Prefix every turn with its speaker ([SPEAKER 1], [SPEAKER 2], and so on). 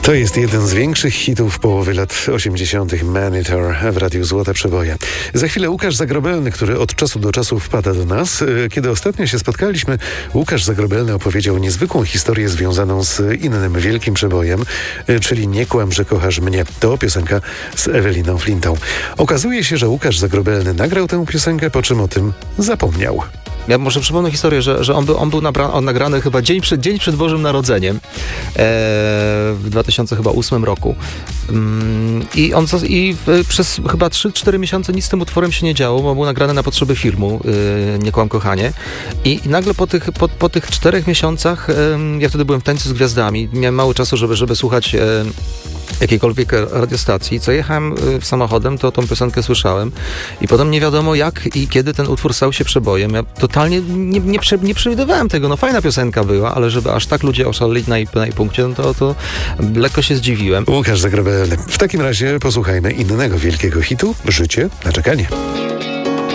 [SPEAKER 1] To jest jeden z większych hitów połowy lat 80. Manitor w Radiu Złote Przeboje. Za chwilę Łukasz Zagrobelny, który od czasu do czasu wpada do nas. Kiedy ostatnio się spotkaliśmy, Łukasz Zagrobelny opowiedział niezwykłą historię związaną z innym wielkim przebojem, czyli Nie kłam, że kochasz mnie. To piosenka z Eweliną Flintą. Okazuje się, że Łukasz Zagrobelny nagrał tę piosenkę, po czym o tym zapomniał.
[SPEAKER 2] Ja może przypomnę historię, że on był nagrany chyba dzień przed Bożym Narodzeniem w 2008 roku. I przez chyba 3-4 miesiące nic z tym utworem się nie działo, bo był nagrany na potrzeby filmu Nie kłam, kochanie. I nagle po tych 4 miesiącach, ja wtedy byłem w Tańcu z Gwiazdami, miałem mało czasu, żeby słuchać jakiejkolwiek radiostacji. Co jechałem samochodem, to tą piosenkę słyszałem i potem nie wiadomo jak i kiedy ten utwór stał się przebojem. Ja totalnie nie przewidywałem tego. No fajna piosenka była, ale żeby aż tak ludzie oszaleli na jej punkcie, no to lekko się zdziwiłem.
[SPEAKER 1] Łukasz Zagrobelny. W takim razie posłuchajmy innego wielkiego hitu, Życie na czekanie.